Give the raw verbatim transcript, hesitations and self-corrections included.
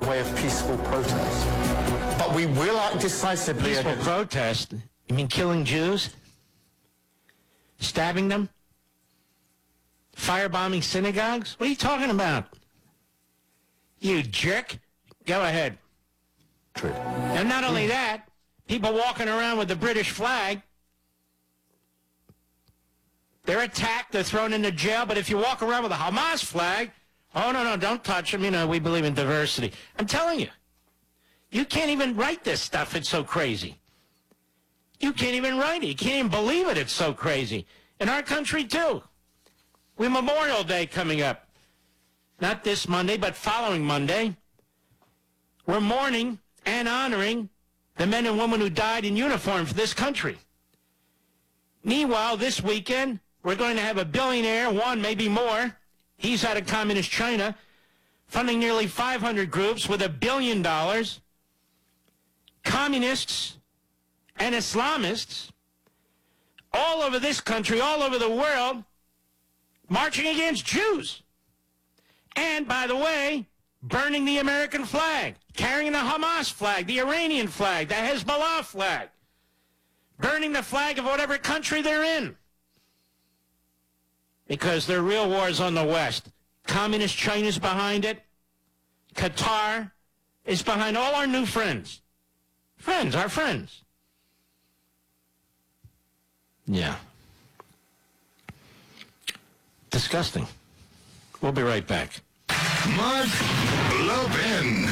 way of peaceful protest. But we will act decisively Peaceful against... protest? You mean killing Jews? Stabbing them? Firebombing synagogues? What are you talking about? You jerk. Go ahead. And not only that, people walking around with the British flag, they're attacked, they're thrown into jail, but if you walk around with a Hamas flag, oh, no, no, don't touch them. You know, we believe in diversity. I'm telling you, you can't even write this stuff. It's so crazy. You can't even write it. You can't even believe it. It's so crazy. In our country, too. We have Memorial Day coming up. Not this Monday, but following Monday. We're mourning and honoring the men and women who died in uniform for this country. Meanwhile, this weekend, we're going to have a billionaire, one, maybe more. He's out of communist China, funding nearly five hundred groups with a billion dollars. Communists and Islamists all over this country, all over the world, marching against Jews. And, by the way, burning the American flag, carrying the Hamas flag, the Iranian flag, the Hezbollah flag, burning the flag of whatever country they're in. Because their real war is on the West. Communist China's behind it. Qatar is behind all our new friends. Friends, our friends. Yeah. Disgusting. We'll be right back. Mark Levin.